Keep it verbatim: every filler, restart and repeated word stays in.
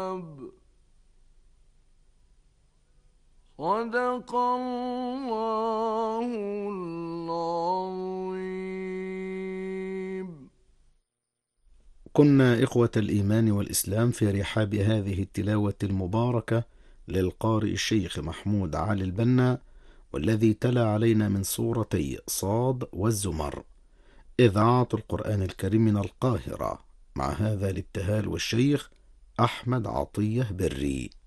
صدق الله العظيم. كنا إخوة الإيمان والإسلام في رحاب هذه التلاوة المباركة للقارئ الشيخ محمود علي البنا، والذي تلا علينا من سورتي صاد والزمر، إذاعة القرآن الكريم من القاهرة. مع هذا الابتهال والشيخ أحمد عطية بري.